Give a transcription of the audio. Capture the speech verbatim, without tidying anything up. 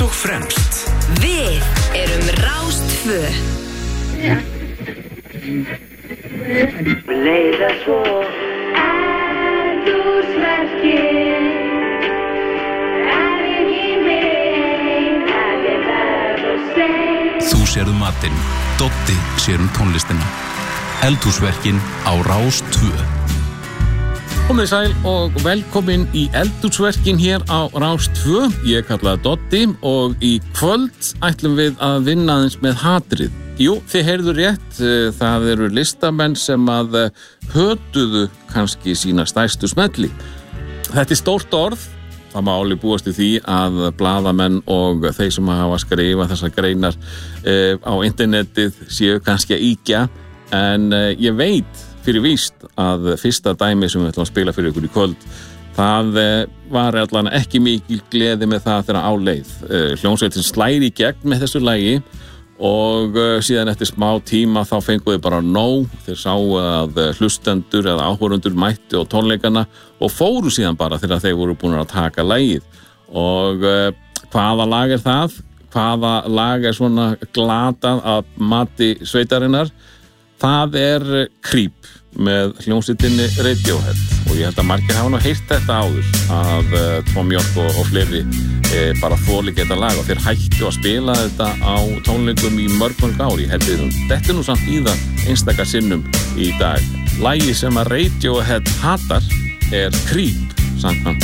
og fremst. Við erum Rás tvö. Leiða svo eldhúsverkin, er ekki mein, að ég verð og seg. Þú sérðu matinn, Doddi sér um tónlistina. Eldhúsverkin á Rás tvö. Komið sæl og velkomin í Eldhúsverkin hér á Rás tvö. Ég kallaði Doddi og í kvöld ætlum við að vinna aðeins með hatrið. Jú, þið heyrðu rétt, það eru listamenn sem að hötuðu kannski sína stærstu smelli. Þetta er stórt orð, það má alveg búast í því að blaðamenn og þeir sem hafa skrifað þessar greinar eh, á internetið séu kannski að ýkja, en eh, ég veit fyrir víst að fyrsta dæmi sem við ætlum að spila fyrir ykkur í kvöld, það eh, var allan ekki mikil gleði með það þegar á leið. Eh, hljómsveitin slær í gegn með þessu lagi og uh, síðan eftir smá tíma þá fenguðu bara nóg. Þeir sáu að uh, hlustendur eða áhorfendur mættu á tónleikana og fóru síðan bara þegar þeir voru búin að taka lagið. Og uh, hvaða lag er það? Hvaða lag er svona glatað af mati sveitarinnar? Það er uh, Creep með hljómsveitinni Radiohead, og ég held að margir hafa nú heyrt þetta áður að uh, Tom York og, og fleiri e, bara þoli geta lag, og þeir hættu að spila þetta á tónleikum í mörg mörg ár. Ég held að þetta er nú samt í það einstaka sinnum í dag. Lagið sem að Radiohead hatar er Creep, samkvæmt